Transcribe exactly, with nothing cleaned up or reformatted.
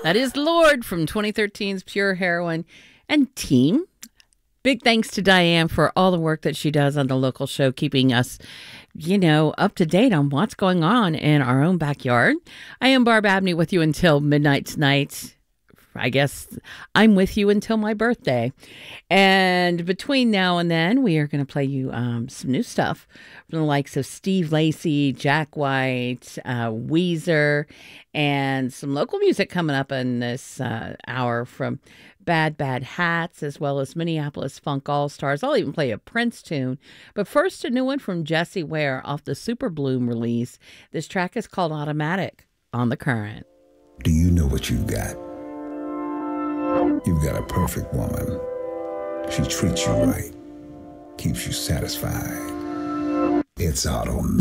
That is Lorde from twenty thirteen's Pure Heroine and Team. Big thanks to Diane for all the work that she does on the local show, keeping us, you know, up to date on what's going on in our own backyard. I am Barb Abney with you until midnight tonight. I guess I'm with you until my birthday. And between now and then, we are going to play you um, some new stuff from the likes of Steve Lacy, Jack White, uh, Weezer, and some local music coming up in this uh, hour from Bad Bad Hats, as well as Minneapolis Funk All-Stars. I'll even play a Prince tune. But first, a new one from Jessie Ware off the Super Bloom release. This track is called Automatic on The Current. Do you know what you've got? You've got a perfect woman. She treats you right, keeps you satisfied. It's automatic.